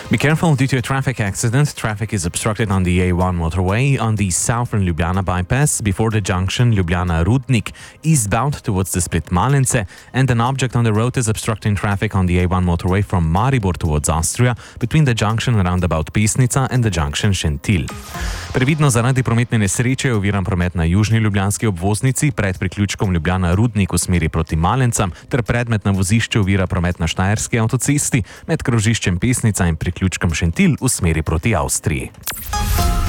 Be careful due to a traffic accident. Traffic is obstructed on the A1 motorway on the southern Ljubljana bypass before the junction Ljubljana-Rudnik, eastbound towards the Split Malence, and an object on the road is obstructing traffic on the A1 motorway from Maribor towards Austria between the junction roundabout Pesnica and the junction Šentilj. Previdno zaradi prometne nesreče je oviran promet na južni ljubljanski obvoznici pred priključkom Ljubljana-Rudnik v smeri proti Malencam ter predmet na vozišču ovira promet na Štajerski avtocesti med krožiščem Pesnica in priključkom Šentilj v smeri proti Avstriji.